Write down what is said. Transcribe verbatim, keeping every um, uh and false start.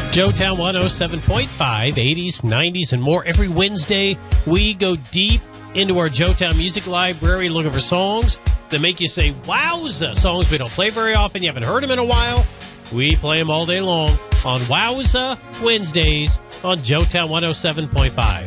Joetown one oh seven point five, eighties, nineties, and more. Every Wednesday, we go deep into our Joetown Music Library looking for songs that make you say, wowza, songs we don't play very often. You haven't heard them in a while. We play them all day long on Wowza Wednesdays on Joetown one oh seven point five.